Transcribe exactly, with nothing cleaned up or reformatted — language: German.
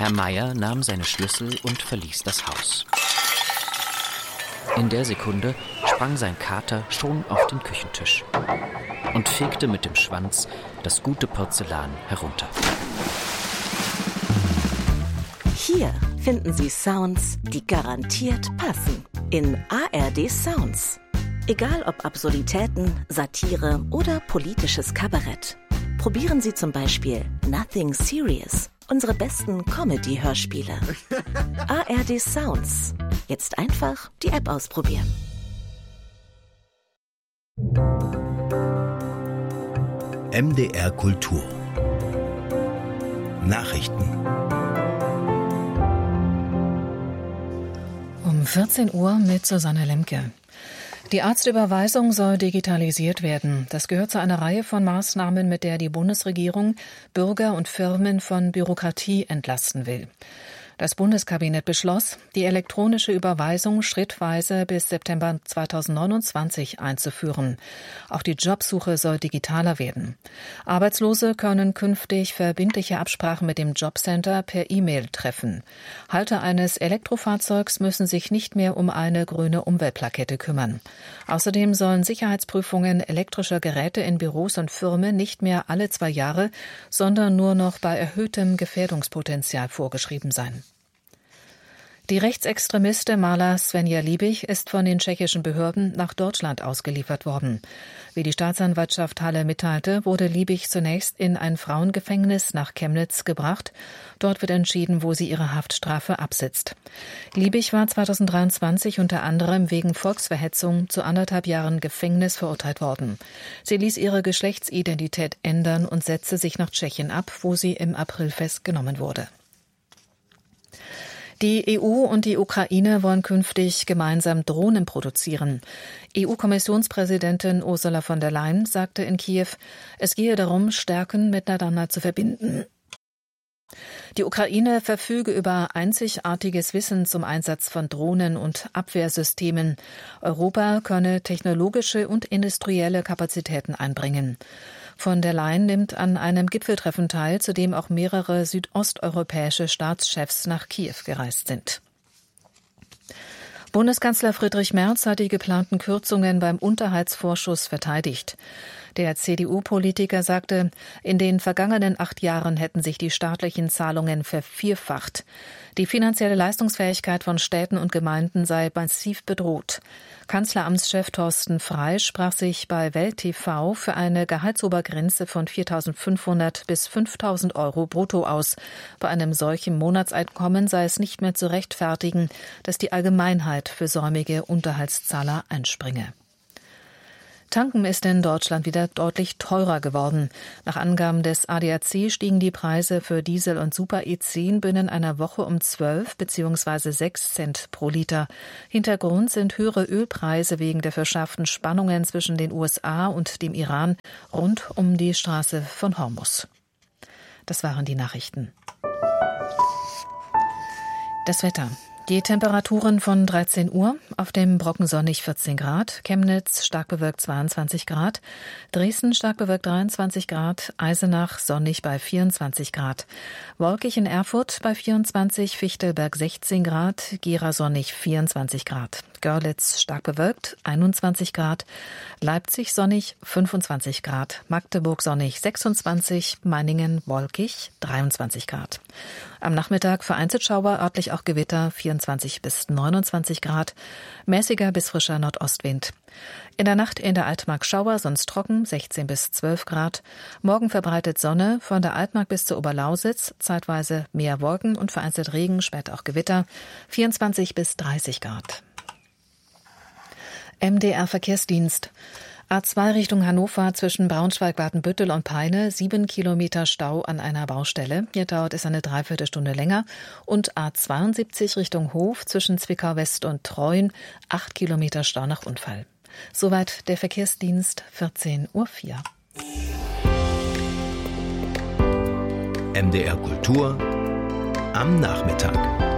Herr Meier nahm seine Schlüssel und verließ das Haus. In der Sekunde sprang sein Kater schon auf den Küchentisch und fegte mit dem Schwanz das gute Porzellan herunter. Hier finden Sie Sounds, die garantiert passen. In A R D Sounds. Egal ob Absurditäten, Satire oder politisches Kabarett. Probieren Sie zum Beispiel Nothing Serious, unsere besten Comedy-Hörspiele. A R D Sounds. Jetzt einfach die App ausprobieren. M D R Kultur. Nachrichten. Um vierzehn Uhr mit Susanne Lemke. Die Arztüberweisung soll digitalisiert werden. Das gehört zu einer Reihe von Maßnahmen, mit der die Bundesregierung Bürger und Firmen von Bürokratie entlasten will. Das Bundeskabinett beschloss, die elektronische Überweisung schrittweise bis September zweitausendneunundzwanzig einzuführen. Auch die Jobsuche soll digitaler werden. Arbeitslose können künftig verbindliche Absprachen mit dem Jobcenter per E-Mail treffen. Halter eines Elektrofahrzeugs müssen sich nicht mehr um eine grüne Umweltplakette kümmern. Außerdem sollen Sicherheitsprüfungen elektrischer Geräte in Büros und Firmen nicht mehr alle zwei Jahre, sondern nur noch bei erhöhtem Gefährdungspotenzial vorgeschrieben sein. Die Rechtsextremistin Marla Svenja Liebig ist von den tschechischen Behörden nach Deutschland ausgeliefert worden. Wie die Staatsanwaltschaft Halle mitteilte, wurde Liebig zunächst in ein Frauengefängnis nach Chemnitz gebracht. Dort wird entschieden, wo sie ihre Haftstrafe absitzt. Liebig war zweitausenddreiundzwanzig unter anderem wegen Volksverhetzung zu anderthalb Jahren Gefängnis verurteilt worden. Sie ließ ihre Geschlechtsidentität ändern und setzte sich nach Tschechien ab, wo sie im April festgenommen wurde. Die E U und die Ukraine wollen künftig gemeinsam Drohnen produzieren. E U-Kommissionspräsidentin Ursula von der Leyen sagte in Kiew, es gehe darum, Stärken miteinander zu verbinden. Die Ukraine verfüge über einzigartiges Wissen zum Einsatz von Drohnen und Abwehrsystemen. Europa könne technologische und industrielle Kapazitäten einbringen. Von der Leyen nimmt an einem Gipfeltreffen teil, zu dem auch mehrere südosteuropäische Staatschefs nach Kiew gereist sind. Bundeskanzler Friedrich Merz hat die geplanten Kürzungen beim Unterhaltsvorschuss verteidigt. Der C D U-Politiker sagte, in den vergangenen acht Jahren hätten sich die staatlichen Zahlungen vervierfacht. Die finanzielle Leistungsfähigkeit von Städten und Gemeinden sei massiv bedroht. Kanzleramtschef Thorsten Frey sprach sich bei Welt T V für eine Gehaltsobergrenze von viertausendfünfhundert bis fünftausend Euro brutto aus. Bei einem solchen Monatseinkommen sei es nicht mehr zu rechtfertigen, dass die Allgemeinheit für säumige Unterhaltszahler einspringe. Tanken ist in Deutschland wieder deutlich teurer geworden. Nach Angaben des A D A C stiegen die Preise für Diesel und Super E zehn binnen einer Woche um zwölf bzw. sechs Cent pro Liter. Hintergrund sind höhere Ölpreise wegen der verschärften Spannungen zwischen den U S A und dem Iran rund um die Straße von Hormuz. Das waren die Nachrichten. Das Wetter. Die Temperaturen von dreizehn Uhr, auf dem Brocken sonnig vierzehn Grad, Chemnitz stark bewölkt zweiundzwanzig Grad, Dresden stark bewölkt dreiundzwanzig Grad, Eisenach sonnig bei vierundzwanzig Grad, wolkig in Erfurt bei vierundzwanzig, Fichtelberg sechzehn Grad, Gera sonnig vierundzwanzig Grad, Görlitz stark bewölkt einundzwanzig Grad, Leipzig sonnig fünfundzwanzig Grad, Magdeburg sonnig sechsundzwanzig, Meiningen wolkig dreiundzwanzig Grad. Am Nachmittag vereinzelt Schauer, örtlich auch Gewitter, vierundzwanzig bis neunundzwanzig Grad, mäßiger bis frischer Nordostwind. In der Nacht in der Altmark Schauer, sonst trocken, sechzehn bis zwölf Grad. Morgen verbreitet Sonne, von der Altmark bis zur Oberlausitz, zeitweise mehr Wolken und vereinzelt Regen, später auch Gewitter, vierundzwanzig bis dreißig Grad. M D R-Verkehrsdienst. A zwei Richtung Hannover zwischen Braunschweig-Watenbüttel und Peine, sieben Kilometer Stau an einer Baustelle. Hier dauert es eine Dreiviertelstunde länger. Und A zweiundsiebzig Richtung Hof zwischen Zwickau-West und Treuen, acht Kilometer Stau nach Unfall. Soweit der Verkehrsdienst, vierzehn Uhr vier. M D R Kultur am Nachmittag.